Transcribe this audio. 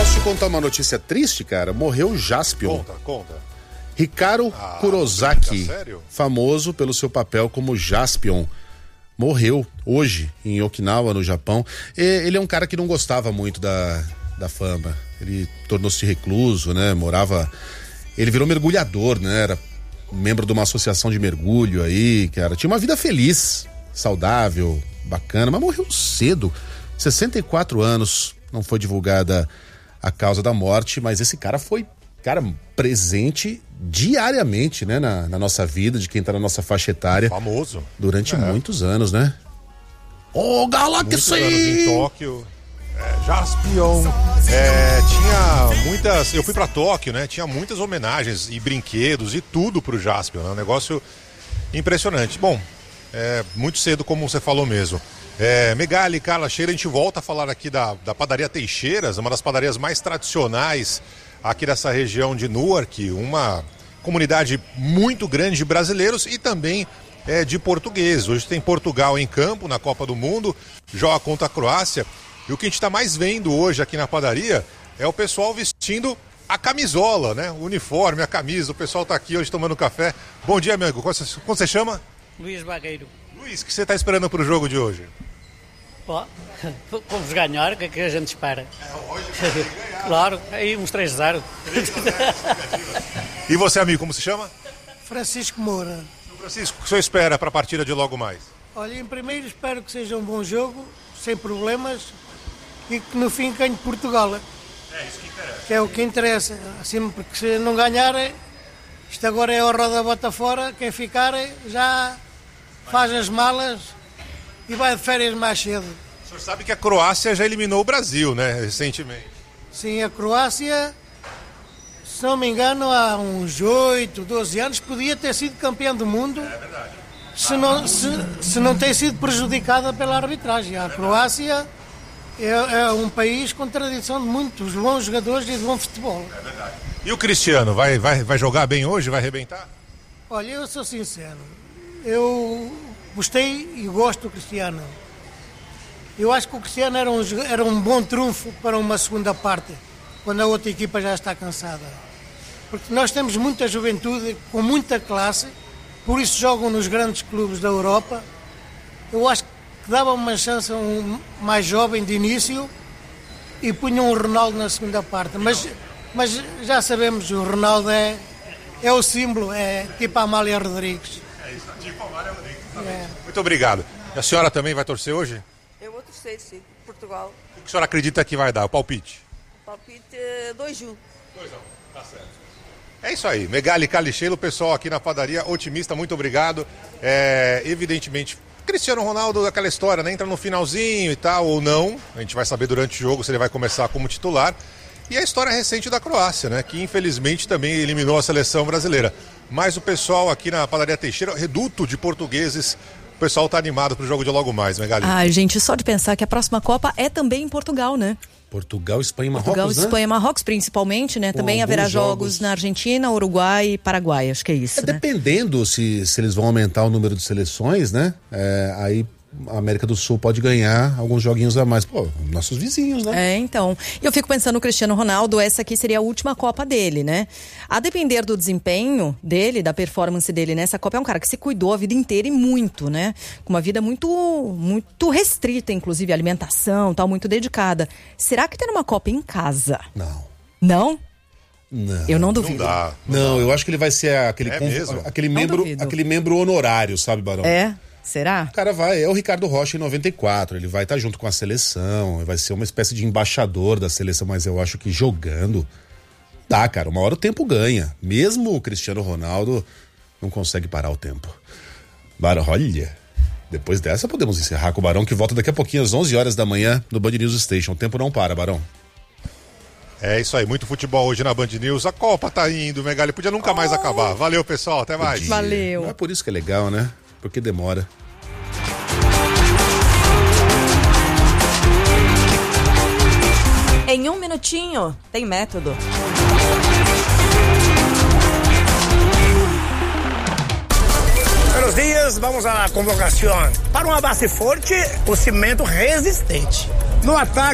Posso te contar uma notícia triste, cara? Morreu o Jaspion. Conta. Hikaru Kurosaki, sério? famoso pelo seu papel como Jaspion, morreu hoje em Okinawa, no Japão. Ele é um cara que não gostava muito da fama. Ele tornou-se recluso, né? Ele virou mergulhador, né? Era membro de uma associação de mergulho aí, cara. Tinha uma vida feliz, saudável, bacana, mas morreu cedo. 64 anos, não foi divulgada a causa da morte, mas esse cara foi, presente diariamente, né, na nossa vida, de quem tá na nossa faixa etária. Famoso. Durante muitos anos, né? Galaxy! Muitos anos em Tóquio. Jaspion. Tinha muitas... Eu fui pra Tóquio, né? Tinha muitas homenagens e brinquedos e tudo pro Jaspion, né? Um negócio impressionante. Bom, muito cedo, como você falou mesmo. Megali, Carla Cheira, a gente volta a falar aqui da padaria Teixeiras, uma das padarias mais tradicionais aqui dessa região de Newark, uma comunidade muito grande de brasileiros e também de portugueses. Hoje tem Portugal em campo na Copa do Mundo, joga contra a Croácia. E o que a gente está mais vendo hoje aqui na padaria é o pessoal vestindo a camisola, né? O uniforme, a camisa. O pessoal está aqui hoje tomando café. Bom dia, amigo. Como você chama? Luís Bagueiro. Luís, o que você está esperando para o jogo de hoje? Vamos ganhar, o que é que a gente espera? Hoje ganhar. Claro, aí uns 3-0. E você, amigo, como se chama? Francisco Moura. Francisco, o que o senhor espera para a partida de logo mais? Olha, em primeiro espero que seja um bom jogo, sem problemas, e que no fim ganhe Portugal. Isso que interessa. Que é o que interessa. Assim, porque se não ganhar, isto agora é a roda bota fora, quem ficar já faz as malas e vai de férias mais cedo. O senhor sabe que a Croácia já eliminou o Brasil, né, recentemente? Sim, a Croácia, se não me engano, há uns 8, 12 anos, podia ter sido campeão do mundo. É verdade. Se não tem sido prejudicada pela arbitragem. A Croácia é um país com tradição de muitos bons jogadores e de bom futebol. É verdade. E o Cristiano, vai jogar bem hoje? Vai arrebentar? Olha, eu sou sincero. Eu gostei e gosto do Cristiano. Eu acho que o Cristiano era um bom trunfo para uma segunda parte, quando a outra equipa já está cansada. Porque nós temos muita juventude, com muita classe, por isso jogam nos grandes clubes da Europa. Eu acho que dava uma chance a um mais jovem de início e punham o Ronaldo na segunda parte. Mas já sabemos, o Ronaldo é o símbolo, é tipo a Amália Rodrigues. É isso, tipo a Amália Rodrigues. Muito obrigado. E a senhora também vai torcer hoje? Eu vou torcer, sim, Portugal. O que a senhora acredita que vai dar? O palpite? O palpite é 2-1. 2-1, tá certo. É isso aí, Megali Calicheiro, o pessoal aqui na padaria otimista, muito obrigado. Evidentemente, Cristiano Ronaldo, aquela história, né? Entra no finalzinho e tal, ou não. A gente vai saber durante o jogo se ele vai começar como titular. E a história recente da Croácia, né? Que infelizmente também eliminou a seleção brasileira. Mas o pessoal aqui na padaria Teixeira, reduto de portugueses, o pessoal tá animado pro jogo de logo mais, Megali. Gente, só de pensar que a próxima Copa é também em Portugal, né? Portugal, Espanha e Marrocos, Portugal, Espanha e Marrocos, principalmente, né? Também haverá jogos na Argentina, Uruguai e Paraguai, acho que é isso, né? Dependendo se eles vão aumentar o número de seleções, né? Aí a América do Sul pode ganhar alguns joguinhos a mais. Pô, nossos vizinhos, né? Então. E eu fico pensando no Cristiano Ronaldo, essa aqui seria a última Copa dele, né? A depender do desempenho dele, da performance dele nessa Copa, é um cara que se cuidou a vida inteira e muito, né? Com uma vida muito, muito restrita, inclusive alimentação, tal, muito dedicada. Será que ter uma Copa em casa? Não. Não? Não. Eu não duvido. Não, eu acho que ele vai ser aquele membro honorário, sabe, Barão? Será? O cara é o Ricardo Rocha em 94, ele vai estar junto com a seleção, vai ser uma espécie de embaixador da seleção, mas eu acho que jogando, cara, uma hora o tempo ganha, mesmo o Cristiano Ronaldo não consegue parar o tempo. Barão, olha, depois dessa podemos encerrar com o Barão, que volta daqui a pouquinho às 11 horas da manhã no Band News Station, o tempo não para, Barão. É isso aí, muito futebol hoje na Band News, a Copa tá indo, Megali, podia nunca mais acabar. Valeu, pessoal, até mais. Valeu. Não é por isso que é legal, né? Porque demora. Em um minutinho, tem método. Buenos dias, vamos à convocação. Para uma base forte, o cimento resistente. No ataque,